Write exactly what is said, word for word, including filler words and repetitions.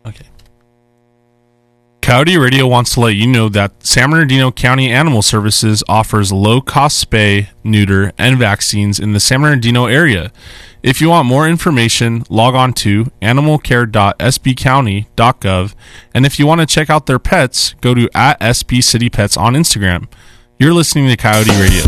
Okay. Coyote Radio wants to let you know that San Bernardino County Animal Services offers low-cost spay, neuter, and vaccines in the San Bernardino area. If you want more information, log on to animal care dot s b county dot gov, and if you want to check out their pets, go to at S B City Pets on Instagram. You're listening to Coyote Radio.